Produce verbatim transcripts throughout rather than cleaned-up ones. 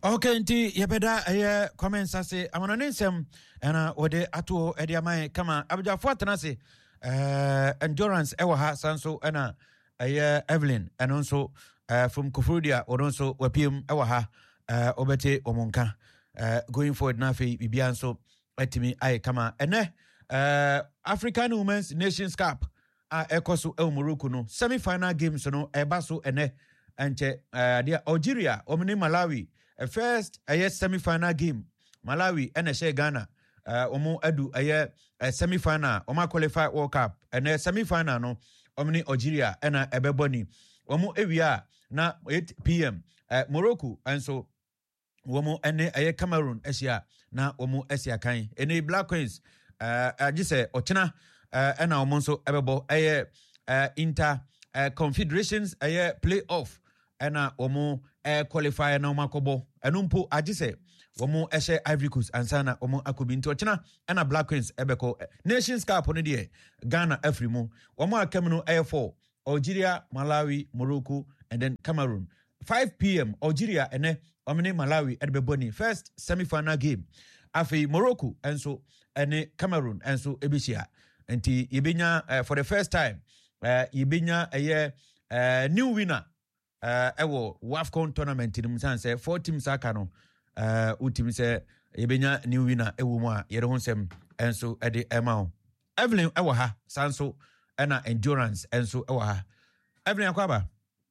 Okay, nti yebeda aye comments ase amanone nsem na wode ato ede amai kama abjafo atenase eh endurance ewa ha sanso na aye Evelyn eno nso from Kofrodia odonso wapiem ewa ha eh obete omonka eh going forward na fe bibia nso atimi aye kama ene eh African Women's Nations Cup a ekoso e Morocco no semi final games no eba so ene enche eh dia Algeria omni Malawi a first a semi final game Malawi and a share Ghana uh omo adu a uh, semi final oma qualify World Cup and a semi final no omni Algeria and a ebeboni omo ewia na eight p.m. uh, Morocco and so womo ene a Cameroon asia na omo asia kan ene Black Queens uh agise ochena uh and omo so ebebo a uh, inter uh, confederations a playoff ena omo eh qualify na omakobo enumpo agise omo ehye Ivory Coast ansana omo akobinti ochena ena Black Queens ebeko Nations Cup no de Ghana Afrimu omo akam no eh four Algeria, Malawi, Morocco and then Cameroon five p.m. Algeria ene omne Malawi edbeboni first semi-final game afi Morocco enso ene Cameroon enso ebisia enti yebenya uh, for the first time uh, yebenya eye uh, new winner uh ewo WAFCON tournament ni msan say four teams aka no uh utim say yebenya new winner ewo mu a yere honsem enso e de emao Evelyn ewo ha sanso ena endurance enso ewo ha Evelyn akwaba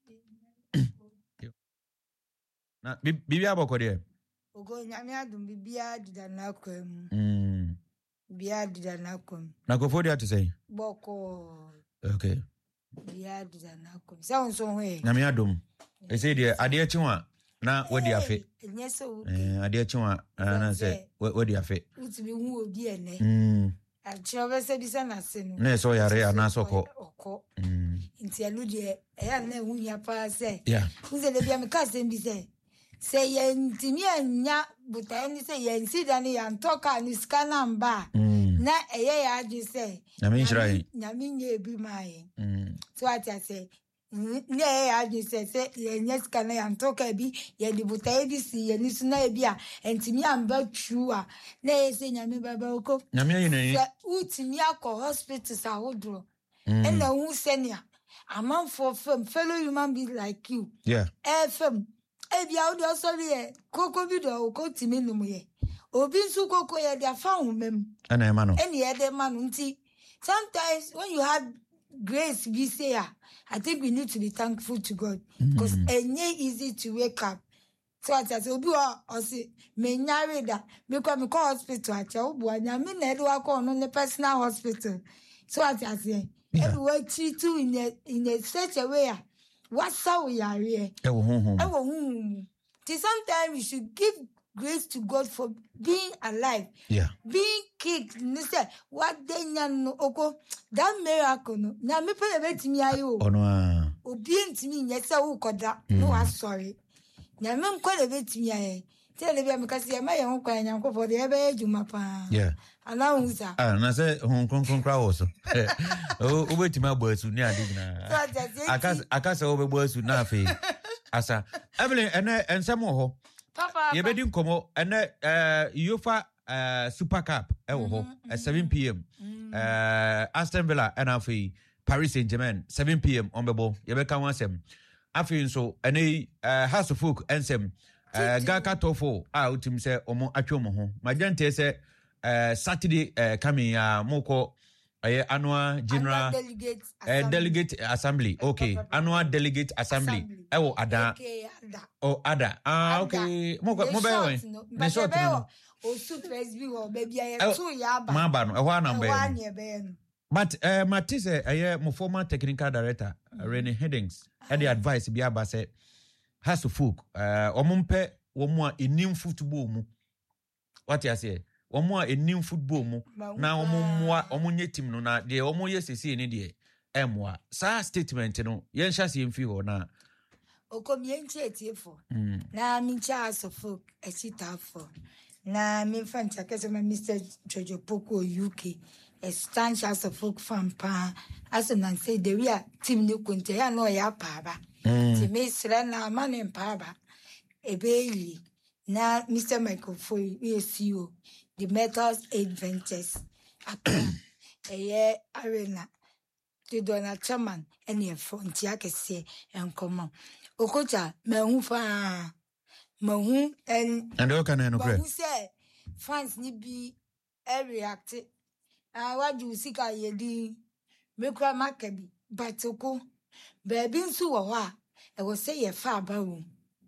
na bibia boko de ogo nyame adum bibia dida na kwam mm bibia dida na kwam na Kofrodia to say boko okay bia dida na kwam so so hwe nyame adum e say de ade chiwa na wodi afe eh ade chiwa na say wodi afe utimi hu obi ene mm achobe se bisa na senu na so yare anasoko oko mm nti aludie eya na hu ya pa se yeah unze le bia me ka se mbi se se ye ntimi anya buta ni se ye nsida ni ya ntoka ni skana mba na eye ya agi se nyame nshrai nyame nye ebi mai mm so ati se ne ya agi se se ye nya skana ya ntoka bi ye di buta ebi si ye ni suna ebi a ntimi amba twua na ye se nyame baba oko nyame yene se utimi akọ hospital sa hodro and na hu senior among for fellow human being like you yeah fm ebi audio sorry e koko bi do ko timi num ye obi nsu koko ye dia fa humem ana ema no eni ye de manu nti sometimes when you have grace be say I think we need to be thankful to God because mm. enye easy to wake up so I say obi o say me nyare da because me call hospital acha obu anya me na do akọ no ne personal hospital so I say everywhere treat you in a in a such a way what's how we are here ewo honhom ewo honhom till sometimes you should give grace to God for being alive yeah being kicked ni say what they nyan oko that miracle no na me pe betimi ayo ono a obi ntimi nya say wo koda no wa sorry na me nko le betimi aye tell le bia me kasi ya ma ye ho kwa nyanko for the ebe ejuma pa yeah ana unza ah na say hon kon kon kra wo so o obetimi agbo asu ni ade na akas akas obegbo asu na afi asa Evelyn ene ensem ho papa ye bedi nkomo ene eh UEFA uh, Super Cup e wo ho at seven p.m. uh, Aston Villa and afi Paris Saint-Germain seven p.m. on bebo ye be kan wansem afi nso ene uh, House of Folk ensem uh, Gaka Tofo a utim se omo atwomo ho magente se uh, Saturday uh, coming uh, moko uh, annual general delegate uh, delegate assembly okay annual delegate assembly e wo ada okay ada oh ada ah okay moko mo be we me short no o su presby ho baby aye two ya ba ma ba no e ho na be wa ne be no but uh, Matisse aye mo former technical director mm-hmm. Rennie Heddings e the advice bi aba say has to folk uh omumpe wo mu a enim football mu what you say wo mu a enim football mu na omumwa omunye team no na de omoye sesi ni de emwa sa statement no yen hya se mfi ho na okomie nchi etiefo na mi nchi asofo echitafo na mi fancha kese ma Mister Jojo Poko U K a stanch asofo fan pa aso na say the we team ni kunte ya no ya pa ba ti me sira na ma ne pa ba ebe yi Now, Mister Michael Foy, we C E O, the Metals Aid Ventures, a year arena, the Donald Chairman, and your frontier can say, and come on. Okocha, Mahufa, Mahu, and And all can I know, who say, France need be a reacted. I want you seek a yedi, make a maccabi, but Oko, baby, so a wa, I will say a far bow.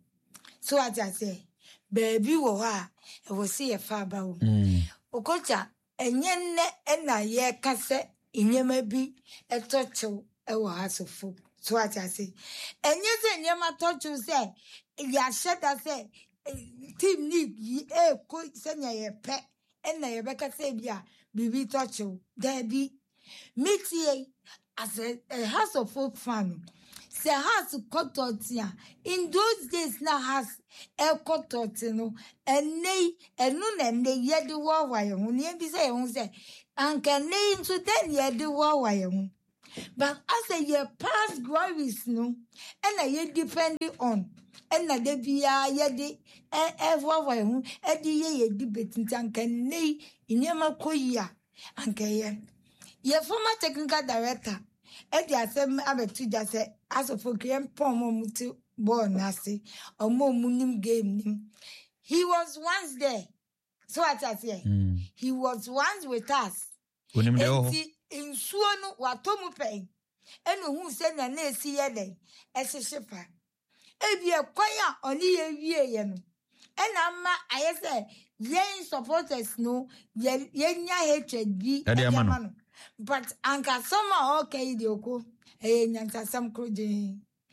So as I say, baby, wa, I will see a far bow. Okocha, and yen and I ye cassette in ye may be a touch of a house of food. So as I say, and yes, and yama touch you say, ya shut I say, team need ye a coat send ye pet, and I Rebecca say, ya, be touch you, there be. Meet ye as a, a house of folk farming. Say house cut out here. In those days now has a cut out, you know, and nay, and noon and they yet the war wire. When you be say, on say, and can nay into then yet the war wire. But as a year past glories, no, and a year depending on, and a debut, yet the ever wire, and the year debating, and can nay in Yamakoya, and can ye former technical director. Edi asem abetu just say as of game pom muti born nasi or more munim game nim. He was once there. So what I say, mm. He was once with us. And in suonu watomu pay. And who said na ne si yede as a shepherd. Ebi a choir only a year yen. And amma I say yen supporters no yen yen hatred be a but anka summer okay dioko eh nyanta sam kroje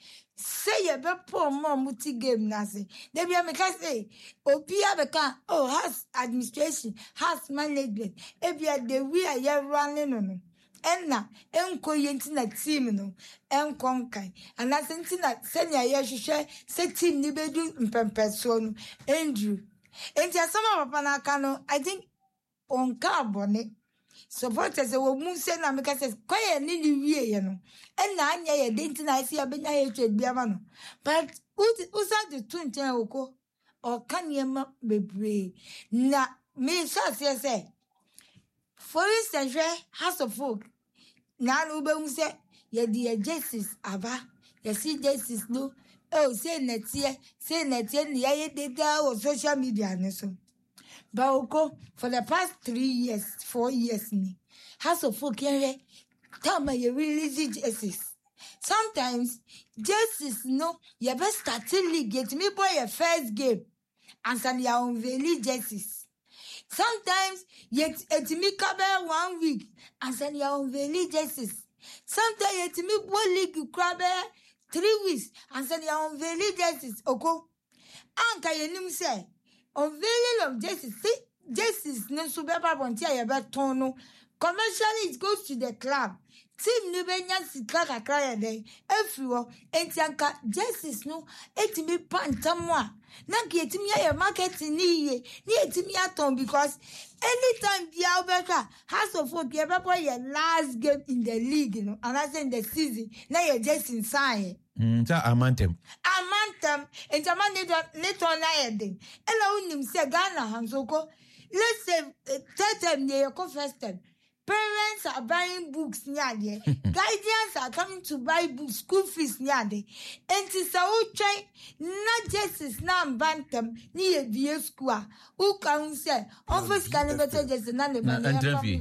say ye be poor more multi game nasi they be ameka say obi abeka oh has administration has management ebia the we are ye running no enna enko yenti na team no enko nkan ana senti na senya ye hwehwe say team ni bedu mpempeso no Andrew enti asama papa na aka no I think onka abone supporters will move say na make say koye ni ni wie ye no and na anya ye denti na isi abenya ye twed biama no but usa the twenty oko o kaniema bebre na me so say say for instance house of folk na no be mu say ye the justice aba ye see justice no oh say netie say netie ni ye data o social media ne so. Baoko for the past three years, four years, ni House of Folk here. Tell me you really justice. Sometimes justice no, you best start league get me boy a first game, and some your own very justice. Sometimes yet et me cover one week, and some your own very justice. Sometimes yet me boy league crab three weeks, and some your own very justice. Oko, anka yenim say. Unveiling of justice, see, justice no subeba bontia yaba tono. Commercially, it goes to the club. Team Nubenya Sikaka Kaya Day, everywhere, and Yanka justice no, et me pantamwa. Naki et me a market in ye, near to me at home because anytime the Alberta has of folk, you ever play your last game in the league, you know, and I in the season, now you're just inside. Mm, so amantem. Amantem, and a man need on iron. Hello, him say Ghana, Hansoko. Let's say, third time, near your first time. Parents are buying books near there. Guardians are coming to buy books, school fees near there. And it's a try, not justice now bantam near the school. Who can say, office can better just another man. And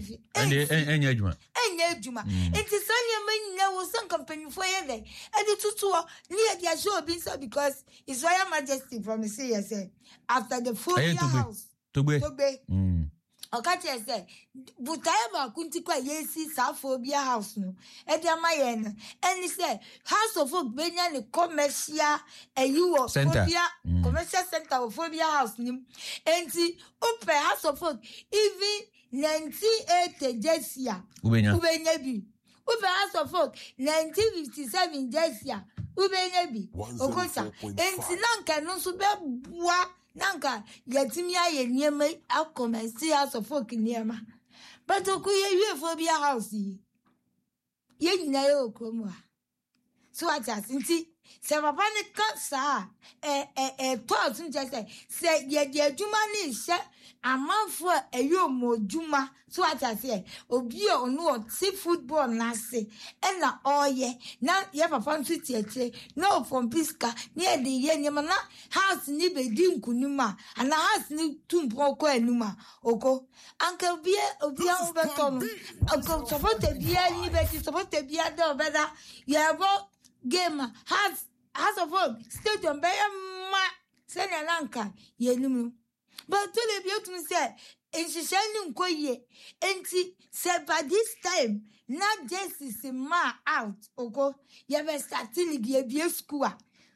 any judgment. And judgment. It is only a man now some company for you there. And it's two near the show being so because it's Royal Majesty from the C S A after the full year house. To be. To be. Okache say, Butaiba Kuntikwa Yesi Saphobia House no. Ediamayen. And he said, House of Folk Benyan Commercial a you of Phobia Commercial Center of Phobia House nim. And see Upe House of Folk even nineteen eighty Jessia. Ubenyabi. Upe House of Folk nineteen fifty seven Jessia. Ubenyabi. Okocha. And Sinanka no Subebwa. Nanka, Yatimia, ye near me, I'll come and see house of folk near ma. But to you for be a house, ye know, Cromwa. So I just see se papa ne ka sa eh eh eh thoughts nje say se ye de adwuma ne hye amanfo eyo modwuma so atase obi o no ti football na se e na oye na ye papa nso tietie no from piska ne de ye nyema na house ni be di nkunuma ana house ni tumpo ko enuma oko anka bie obi a obeto no oko support bia ni be ti support bia da obeda ye bo game has has of all stadium be ma senior lanka ye nimu but to le bia to say in shishani nkoye enti say by this time na justice ma out oko ye be starting league ye bia school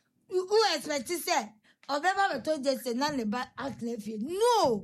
who expect say obeba be to just na le ba out level no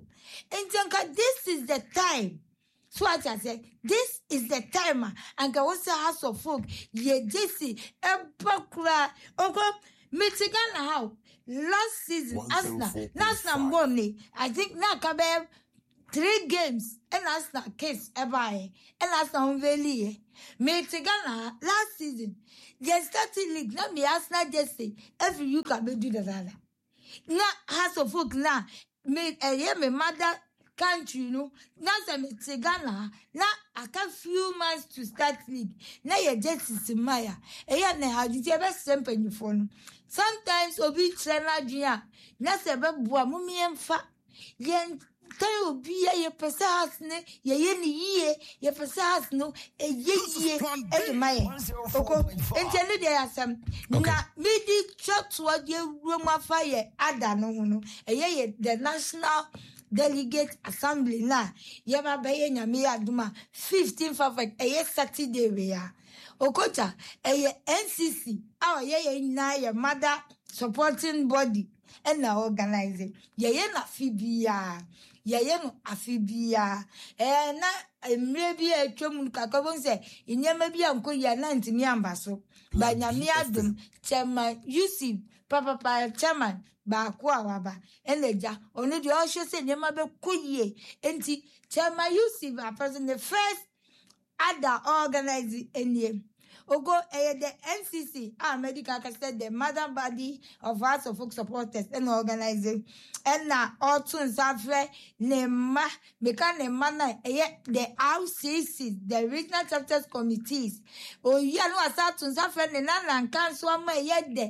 enti this is the time. So I say, this is the time, and go also house of folk. Ye Jesse, Epokra, Oko, Michigan, how last season, Asna, Nasna Money. I think now Kabe three games, and Asna case ever, and Asna Valley. Michigan last season, they started league. Now me Asna Jesse, every you can do the other. Now house of folk now, made a year, my mother. Country, you know, now some Ghana, now I can few months to start league. Now you're just in Maya. And yet, how did you ever send your phone? Sometimes, Obi Trena Jia, Nasa Bua Mummy and Fa, Yen Tayo be a persas, ye yen ye, ye persas no, a ye ye, and Maya. Oko, and tell you there are some. Now, midi shots what you room of fire, Ada no, a ye, the national. Delegate Assembly na yeba baye nyame aduma fifteen perfect eye Saturday we ya okocha eye N C C aw ye na ye mother supporting body and na organizing ye ye na fibia ye ye no afibia eh na emre bi atwam kakabon se inyema bi anko ya na ntimi amba so ba nyame adum chema Yusuf papa pa chairman ba kwa waba eleja onu di o hwe se nyema be koyie enti chema Yusuf a person the first other organizing enie ogo eh the N C C ah medical said the mother body of House of Folk supporters and organizing and na otun safre ne ma meka ne mana eh the R C C the regional chapters committees o ya no asatun safre ne na na kanso ama eh the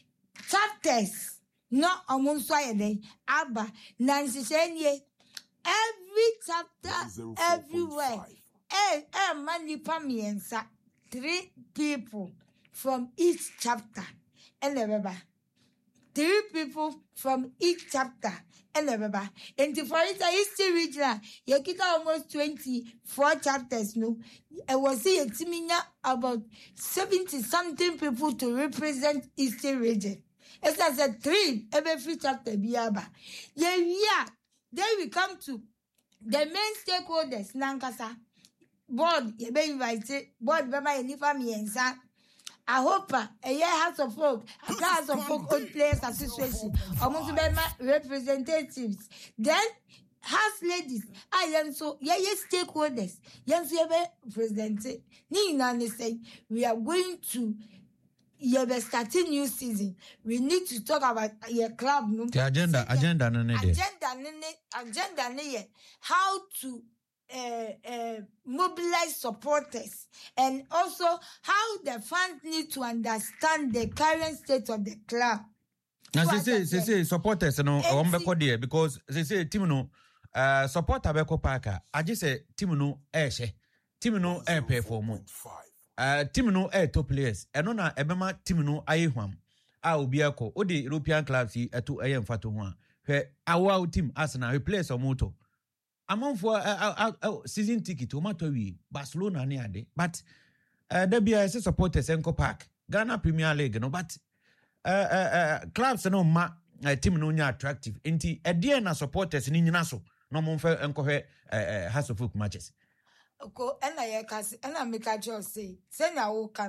chapters no omunso ayede aba nansi senye every chapter everywhere eh eh mani pamiensa three people from each chapter and remember three people from each chapter and remember and for it history regional you get almost twenty-four chapters no I was see a timinya about seventy something people to represent Eastern region. As I said, three every chapter biaba. Yeah, yeah. Then we come to the main stakeholders. Nankasa board. You be invited. Board bema enifa miensa. I hope a year House of Folk, a House of Folk Old Players Association, almost bema representatives. Then house ladies. I am so yeah yeah stakeholders. Yes, you be presented. Ni nani say we are going to. You be starting new season. We need to talk about your club. No? The agenda, the agenda, agenda, agenda, agenda, how to uh, uh, mobilize supporters, and also how the fans need to understand the current state of the club. Now, they say, they say supporters, you know, on there because they say team no, uh, supporter beko parka. I just say team no, eh, team no, eh, pay for more. Uh, team no air top players. And on a ebema team no aye wham. A ubiako, o the European clubs he to aye fatu one. Where our team Arsenal replace or moto. Among for a season ticket to Matowi, Barcelona near day. But uh, there be a supporters Enco Park, Ghana Premier League, no, but uh, uh, uh, clubs no ma uh, team no nya attractive. Inti a dear na supporters in Naso, no more for Enco uh, House of Folk matches. Oko ena ye kasi ena meka jo say senya wo kan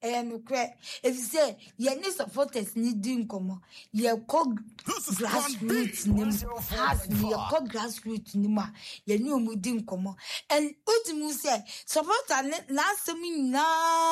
and crack. If you say, ye need supporters need doing come, ye call grassroots name, has me, ye call grassroots name, ye knew moving come. And Utimu say, supporter last me na,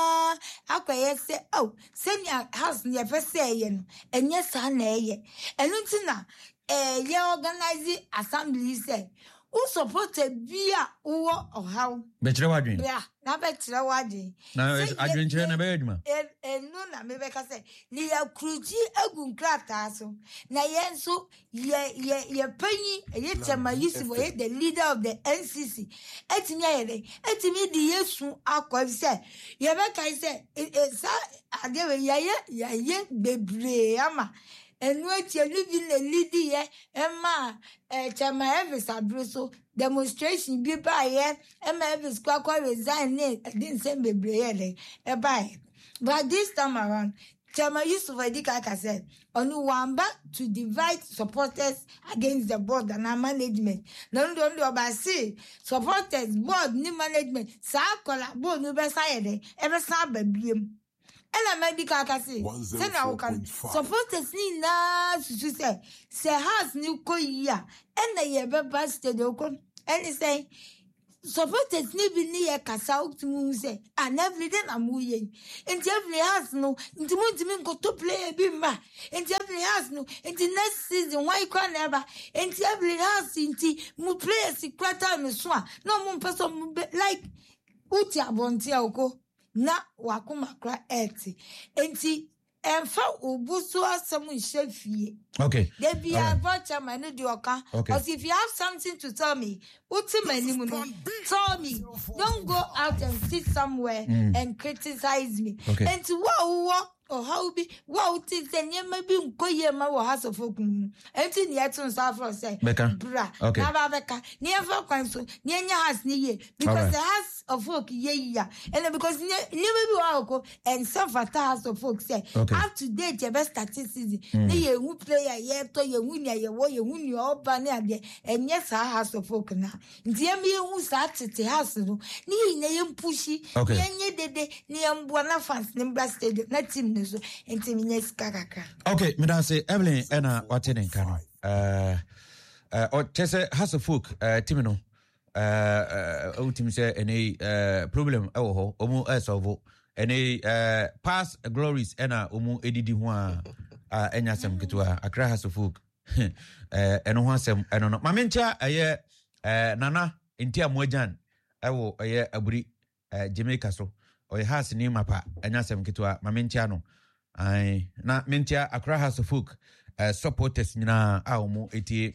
I say, oh, send your house near first saying, and yes, I nay, and Utina, eh, ye organize assembly say. Who supported via or how? Better wadwin. Yeah, na better wadwin. Na adwin kire na be adwuma. Eh no na me be ka say, ni ya kruji agun krata so. Na yen so ye ye ye panyi ye chama Yusuf ye the leader of the N C C. Etimi ayede, etimi di Yesu akọ say. Ye be ka say, eh sa ade we ye ye ye bebre ama. And what you living a lady, eh, Emma, eh, Chama Evis Abruso, demonstration be by, eh, Emma Evis Quaco resign, I didn't send me brele, a buy. But this time around, Chama Yusuf Adika said, on one back to divide supporters against the board and our management. No, don't do about see supporters, board, new management, Sakola, board, new beside, ever saw baby. And I medical kasi. Say na ukan. Supporters ni na susu say. Say has new ko ya. And na ye be basted okon. And he say supporters ni bi ni ye kasa uktumu say. And every day na mu ye. And every has no. Inti mo inti mi go to play bi ma. And every has no. Inti next season why you never. And every has inti mu play si kwata me so. No mo person like uti abonti oko. Na wakuma kra eti enti emfa obusu asemu nhefie. Okay. They be a voucher man no di oka. Because if you have something to tell me, ultimately no tell me. Don't go out and sit somewhere mm. and criticize me. Okay. And to what or how be what things and you maybe nkoye ma wo house of folk enti ne eto so afro say bra na ba beka ne efa kwan so ne nya has ne ye because right. The house of folk ye ya and because ne maybe wa ko and some fata house of folk say okay. Up to date your best statistics ne ye hu player ye to ye hu nya ye wo ye hu ni oba ne ade enye sa house of folk na nti ye me hu sa tete house no ne ne ye mpushi ne nye dede ne mbo na fans ne bra stadium na team so intimines kakaka. Okay, me say Evelyn ena watene kanu. Uh uh o tese has a folk uh timino uh o tim say any uh problem e wo ho omu e solve any uh past glories ena omu edidi ho a uh enya sem ketua Accra has a folk uh eno ho asem eno no mamencha eye uh nana ntia moajan e wo eye aburi uh Jamaica so o has ni mapa enya sem ketua mamencha no ai na mentia Accra House of Folk uh, supporters nyina a omo etie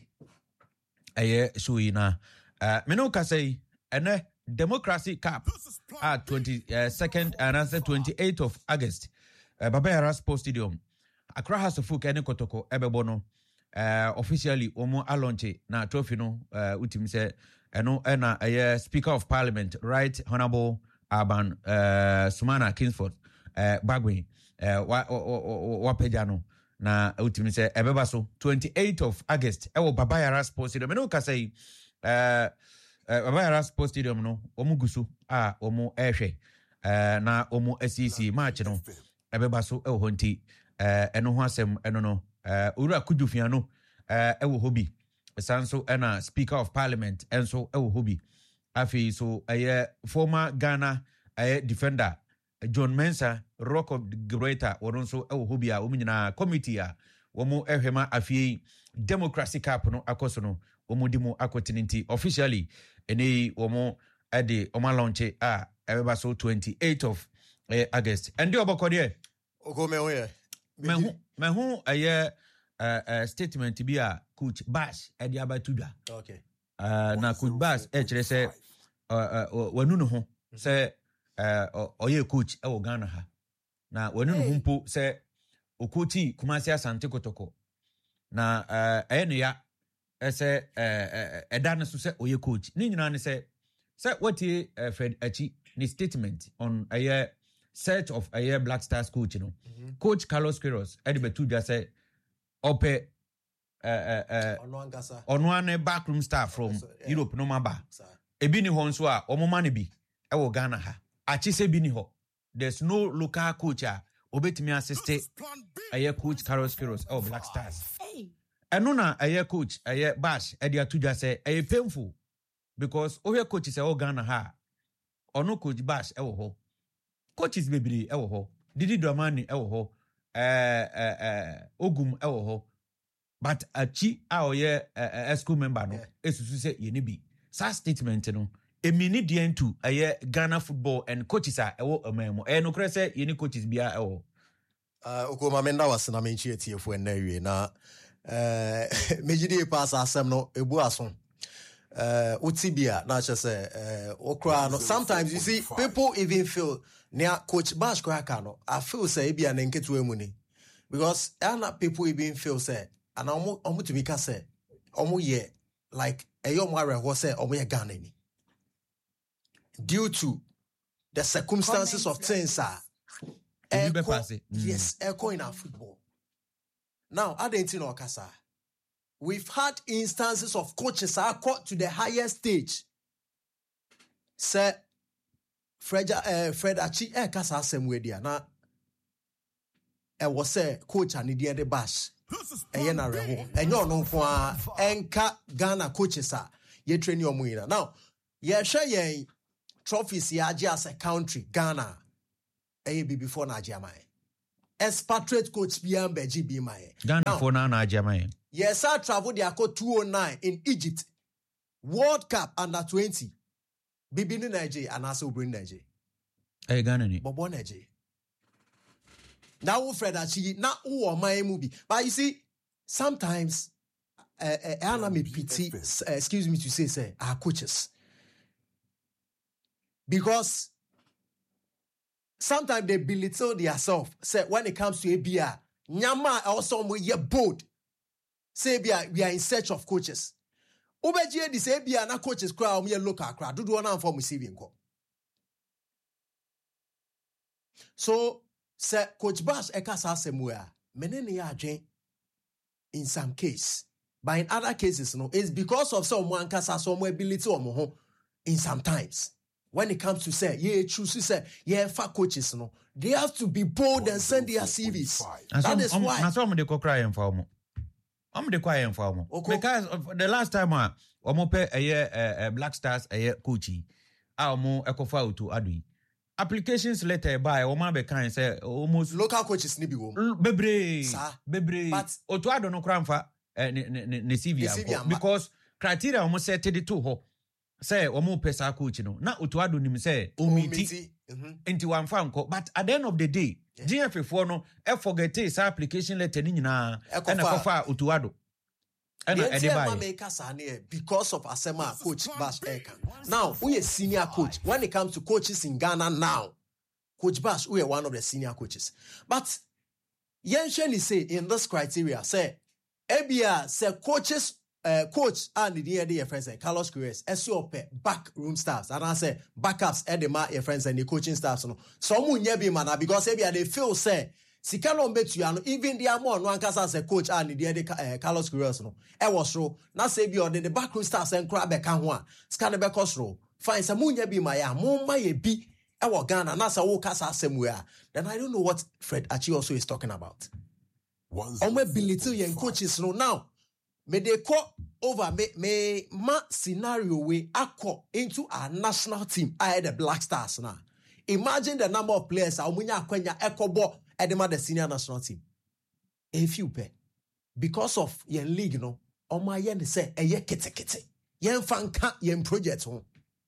eye show na uh, meno ka say ene Democracy Cup at twenty-second and answer twenty-eighth of August uh, Baba Yara Sports Stadium Accra House of Folk ene kotoko ebebo no uh, officially omo alonche na trophy no uh, utim say eno ena eye Speaker of Parliament Right Honorable Aban uh, Sumana Kingsford uh, Bagwe Uh, wa wa pejano na ultimi say ebeba so twenty-eighth of August e wo Baba Yara Sports Stadium me no ka say uh, uh Baba Yara Sports Stadium no omugusu a omu ehwe uh, na omu S E C match no ebeba so e wo honti uh, eno ho asem eno no uh, Ura Kudufia no uh, e wo hobi sanso ena Speaker of Parliament enso e wo hobi afi so uh, former Ghana uh, defender John Mensah Rock of the Greater woronso e wo hobia wo nyina committee a wo mo ehwema afie Democracy Cup no akoso no wo mo dimo akotinenti officially ene wo mo ade o ma launch a ebeba so twenty-eighth of eh, August ende obokode ogo me ho ye me hu me hu aye uh, uh, statement bi a Coach Bass ede abatudwa okay uh, na Coach Bass e kire se uh, uh, wanu no ho se uh, oye coach e wo Ghana ha na wanu no mpo se o coachi Kumasi Asante Kotoko na uh, ene ya ese eda ne so se oye coach ni nyina ne se se wati uh, Fred Achi ni statement on a year search of a year Black Stars coach no mm-hmm. Coach Carlos Queiroz edi betu ja se ope uh, uh, uh, ono angasa ono ane backroom staff from so, yeah. Europe no maba ebi ni ho nso a omoma ne bi e wo Ghana ha achi se bi ni ho there's no local coach a obetimi assist a coach Carlos Queiroz or Black Stars. Eno na a coach a Bash e dia tudwa say e painful because ohe coach say o Ghana ha ono coach Bash e wo ho coaches bebre e wo ho Didi Dramani e wo ho eh eh eh Ogum e wo ho but achi a oye a school member no esusu say ye ni bi sa statement no emini die ntu aye Ghana football and coaches a ewo amemo e no kre say ye ni coaches bia ewo uh okoma menda wasena menchi etiefo na wie na eh mejidi pass asem no ebu aso uh utibia na che say eh okra no sometimes you see people even feel near coach Bash Kwaka no I feel say bia na nketu emu ni because other people even feel say and omo omo to be ka say omo ye like eyo mo areho say omo ye Ghana ni due to the circumstances of things are echo, yes echo in our football. Now I didn't know Kasa. We've had instances of coaches are caught to the highest stage. Say Fred uh, Fred Achi e Kasa semwedia na e was say coach and the Bash e na reho enyo no fo a enka Ghana coaches a ye train your muina. Now ye hwe yen trophies ya as a country Ghana e be before Nigeria. Expatriate coach Bian Beji be my Ghana for now Nigeria. Yes, I traveled there two oh nine in Egypt. World Cup under twenty. Bibi ni Nigeria and also bring Nigeria. Hey Ghana ni. Bobo Nigeria. Now Fred Achi na o my movie. But you see sometimes uh, uh, me pity uh, excuse me to say say our coaches. Because sometimes they belittle themselves. Say when it comes to A B R, Nyama also we ye bold. Say we are in search of coaches. Obeji this A B R na coaches crowd me local crowd. Do do one for receiving call. So say Coach Bash ekasa semua. Menene ya adwen in some case. But in other cases, no, it's because of someone kasa some ability or more in some times. When it comes to say, yeah, choose to say, yeah, for coaches, no, they have to be bold and send their C Vs. That some, is um, why. That's why I'm the crying for me. I'm the crying for me because of the last time I, I'm pay a year Black Stars a year coachy. I'm more ecofa to Adui. Applications letter by Oma be kind say almost local coaches ni bi wo. Bebre, bebre. But Oto I don't know cramfa ne C V because criteria almost set it to ho. Say omo pesa coach no na Otuado nim say omiti enti wan fa nko but at the end of the day G F F no e forget this application letter ni nyina e na kofa Otuado e na e dey buy because of Asema coach Bash Eka. Now we a senior coach when it comes to coaches in Ghana now Coach Bash we are one of the senior coaches but Yensheni say in this criteria say A B R say coaches Uh, coach and the other your friends and Carlos Queiroz S O P back room staffs and I say backups and the ma your friends and the coaching staffs no some will be man because maybe they feel say Sikalo Mbetu even the amount one cast as a coach and the other uh, Carlos Queiroz no e was so na say be on the back room staffs and crab back kan ho a scan be cost ro fine some will be my ya mo ma ye bi e wo Ghana na say wo kasa somewhere then I don't know what Fred Achi also is talking about on ability and coaches no now me they call over me me ma scenario we acco into our national team. I had the Black Stars now. Imagine the number of players I munya kwenya ekobo edema the senior national team. A few pay because of yen league no. On my yen say a ye kete kete yen fanka yen project home.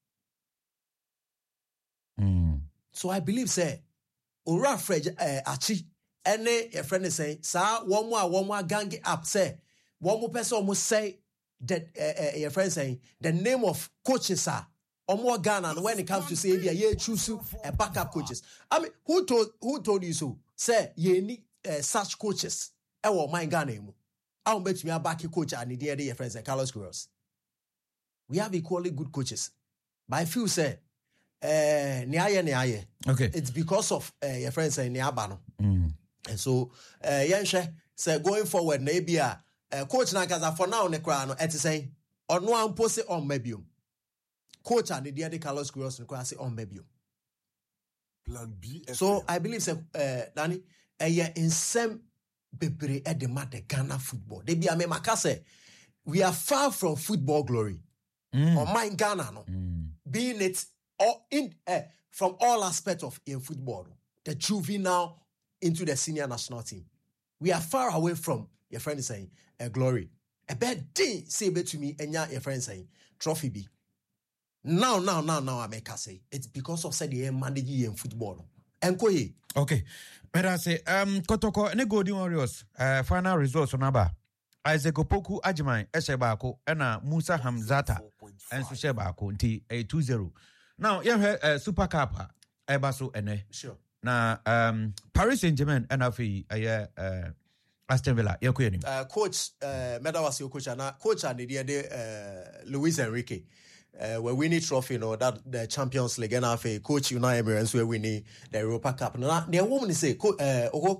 Mm. So I believe say Ora Fred uh, Achi ene your friend is saying sa one more one more gang up say. One more person almost say that uh, uh, your friend saying the name of coaches are or more Ghana and when it comes to say yeah, yeah choose a backup coaches. I mean who told who told you so? Say you need uh, such coaches. I will my Ghana. I will bet me a backup coach and the other your friends like Carlos Queiroz. We have equally good coaches. But I feel say uh niaye niaye. Okay. It's because of uh, your friends saying niabano. Mm. And so uh yenshe say going forward maybe a Uh, coach Nakaza for now ne kra no et say ono ampo se on mabium coach and the other Carlos Queiroz no kra se on mabium Plan B. So I believe say uh, Danny, a year in some bebre at the matter Ghana football. They be a me makase. We are far from football glory. Mm. Or my Ghana no. Mm. Being it all in uh, from all aspects of in football, the juvenile into the senior national team. We are far away from your friend is saying a glory. A bad day say to me and your friend saying trophy B. Now, now, now, now, I make say it's because of said the managing in football. And go ye. Okay. But I say, um, Kotoko, ne Golden Warriors, uh, final results on Aba. Isaac Opoku Ajimai, Eshebako, and Musa Hamzata, and Sushebako, Nti, a two zero. Now, you have a Super Cup, Ebaso, and Sure. Now, um, Paris Saint Germain, and Afi, uh, Aston Villa, you're quitting. Uh, coach, uh, Meda was your coach, and coach, and the uh, Luis Enrique. Uh, we're winning trophy, you know, that the Champions League, and Afi, coach Unai Emery, and so we're winning the Europa Cup. Now, the woman say, co- uh, oh,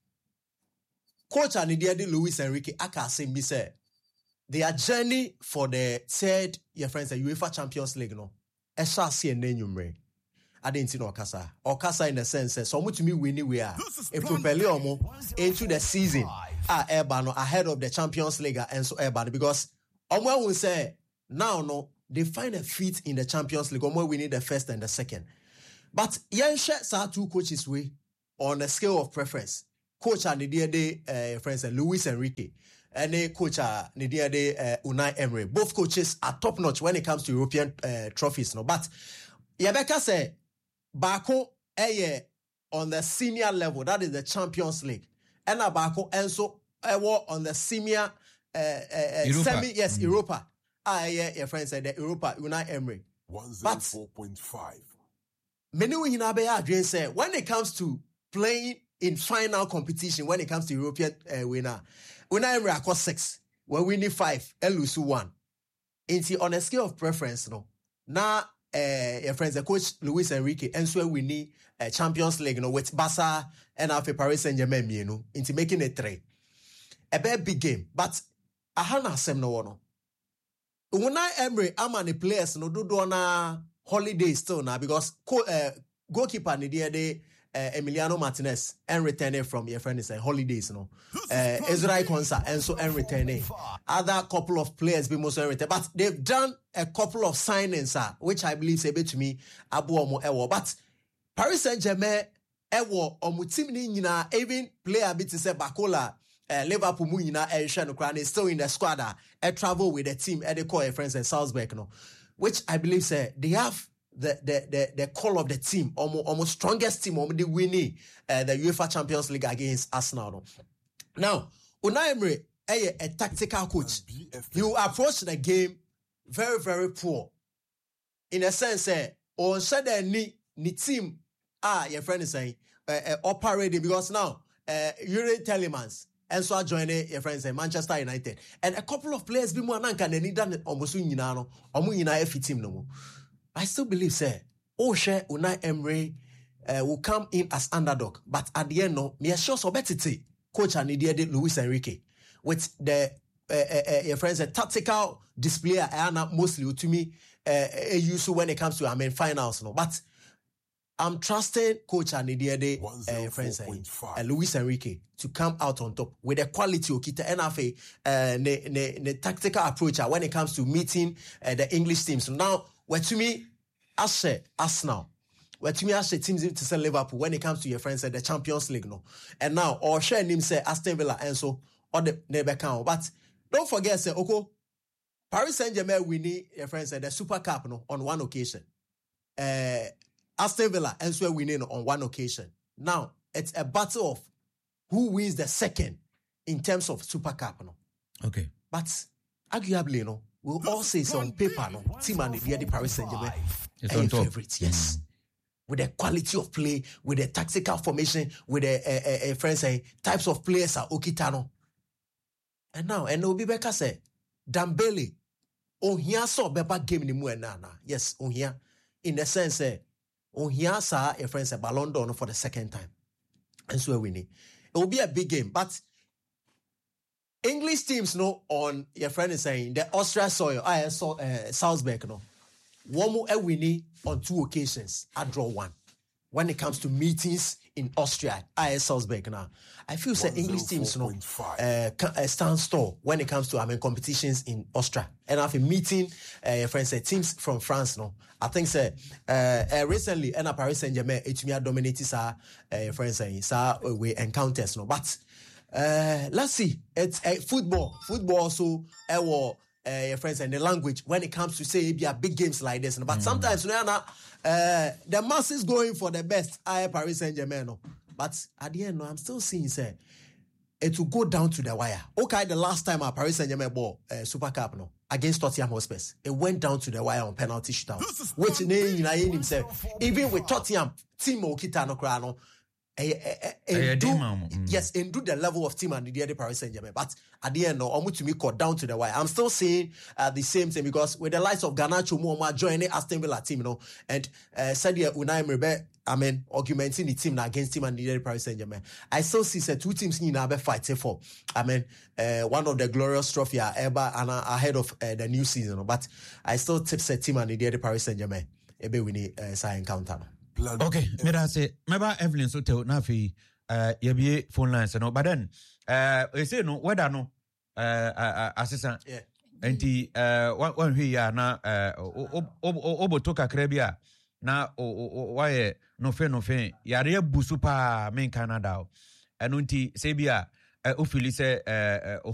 coach, and the Luis Enrique, I can say, me say, their journey for the third, your friends, the UEFA Champions League, no, I shall see a name. I didn't know Okasa. Okasa in the sense, so much to me winning we are. If we play into the season, ah, Ebano ahead of the Champions League and so Ebano because Omwe will say now no they find a fit in the Champions League. Omwe we need the first and the second. But yen share sa two coaches way on a scale of preference. Coach and the dear day, uh, friends, Luis Enrique. And a coach, uh, the dear day, uh, Unai Emery. Both coaches are top notch when it comes to European uh, trophies. No, but Yabeka say. Bako eye on the senior level, that is the Champions League. And a Bako enso ewo on the senior uh, uh, semi, yes, mm. Europa. Ah, yeah, your friend said the Europa, Unai Emery. one oh four point five. Many we in say when it comes to playing in final competition, when it comes to European uh, winner, Unai Emery across six, we're winning five, and lose one. Into on a scale of preference, no. Now Uh, your friends, the coach Luis Enrique, and so we need a Champions League, you know, with Barca and after Paris Saint Germain, you know, into making a three. A very big game, but I have sem no one. Unai Emery, I'm on the players, no do na holiday still now because co- uh, goalkeeper ni the uh, Emiliano Martinez and returning from your friend is a holidays, no. Uh, Israel Konsa and so and returning. Other couple of players be most return, but they've done a couple of signings, uh, which I believe say to me Abu Omo Ewo. But Paris Saint Germain Ewo Omu team ni nyina even player bit to say Bakola. Uh, Liverpool mu nyina Erisha no kran is still in the squad. Uh, travel with the team. Uh, they call their friends in Salzburg, no, which I believe say they have. The, the the the call of the team, almost, almost strongest team, almost the winning uh, the UEFA Champions League against Arsenal. No? Now, Unai Emery, a, a tactical coach, you approach the game very very poor. In a sense, eh, on said ni ni team ah your friend is saying uh, uh, operating because now uh, Yuri Telemans and so I join your friends say Manchester United and a couple of players be more than can they need that almost you know almost you know every team no more. I still believe, sir, Oshe Unai Emery uh, will come in as underdog. But at the end, no, me sure so better coach and idiot Luis Enrique with the uh, uh, uh, your friends a tactical display and mostly to me uh, use when it comes to I mean finals, no. But I'm trusting coach and idiot uh, your friends uh, Luis Enrique to come out on top with the quality of kita N F A uh, the, the, the tactical approach uh, when it comes to meeting uh, the English teams. So now. Where to me, Ashe, Arsenal. Where to me, Ashe teams to say Liverpool when it comes to your friends at the Champions League, no. And now, or share him say Aston Villa and so on the neighbor count. But don't forget, say, okay, Paris Saint Germain winning your friends at the Super Cup, no, on one occasion. Uh, Aston Villa and so winning on one occasion. Now it's a battle of who wins the second in terms of Super Cup, no. Okay, but arguably, no. We'll all say so on paper, no. Team and the the Paris Saint Germain, it's on favorites, yes. Mm. With the quality of play, with the tactical formation, with the uh, uh, uh, friends say types of players are Okitano. And now, and Obi Beka say, Dambele, on here saw better game in the na yes, on here in the sense, eh, on here saw a friend say Ballon d'Or for the second time, and so we need. It will be a big game, but. English teams, no, on your friend is saying the Austria soil, I saw uh, Salzburg, no. One more winning on two occasions, I draw one. when it comes to meetings in Austria, I S Salzburg now. I feel say English teams, you know, uh, uh, stand store when it comes to, I mean, competitions in Austria. And after meeting, uh, friends, say teams from France, no, I think say uh, uh, recently, and Paris Saint-Germain, it me dominated, sa, uh, friends, say, sa, we encounters, no, but uh, let's see, it's uh, football, football also, uh, war, uh, friends, and the language when it comes to say be a big games like this, no, but mm. sometimes, you know, uh, the masses going for the best, I Paris Saint-Germain, no. But at the end, no, I'm still seeing, say, it will go down to the wire. Okay, the last time our Paris Saint-Germain ball uh, Super Cup, no, against Tottenham Hotspur, it went down to the wire on penalty shootout. Which name in himself, even with Tottenham, team Okita no crano. Yes, and do the level of team and the other Paris Saint-Germain. But at the end, no, almost to me cut down to the wire. I'm still saying uh, the same thing because with the likes of Garnacho Muama joining Aston Villa team, you know, and uh, Sadia Unai Emery, I mean, argumenting the team against team and the other Paris Saint-Germain. I still see say two teams in Abe fighting for. I mean, uh, one of the glorious trophy ever and uh, ahead of uh, the new season. But I still tip say team and the other Paris Saint-Germain. Ebe we need uh, say encounter. Okay, me da say, meba Evelyn so tell na fi uh yebie phone lines no, but then uh we say no whether no uh, uh assistant yeah enti uh one hwe ya na uh oboto kakra bia na why no fe no fe yare busu pa men Canada eno nti say bia ofili say uh